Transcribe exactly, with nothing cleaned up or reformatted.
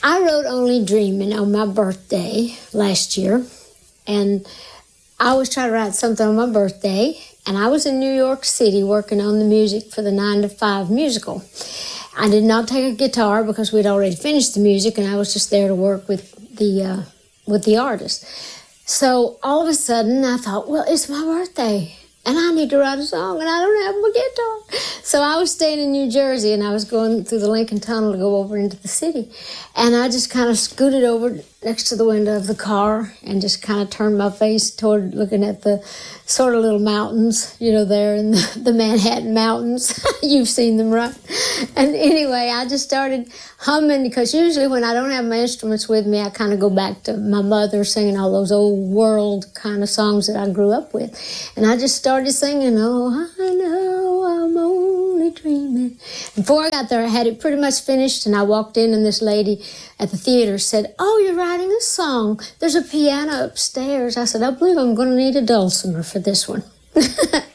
I wrote Only Dreamin' on my birthday last year, and I always try to write something on my birthday, and I was in New York City working on the music for the nine to five musical. I did not take a guitar because we'd already finished the music, and I was just there to work with the uh, with the artist. So all of a sudden, I thought, well, it's my birthday, and I need to write a song, and I don't have my guitar. So I was staying in New Jersey, and I was going through the Lincoln Tunnel to go over into the city. And I just kind of scooted over next to the window of the car and just kind of turned my face toward looking at the sort of little mountains, you know, there in the, the Manhattan Mountains. You've seen them, right? And anyway, I just started humming, because usually when I don't have my instruments with me, I kind of go back to my mother singing all those old world kind of songs that I grew up with. And I just started singing, oh, I know I'm only dreaming. Before I got there, I had it pretty much finished, and I walked in, and this lady at the theater said, oh, you're writing a song. There's a piano upstairs. I said, I believe I'm going to need a dulcimer for this one.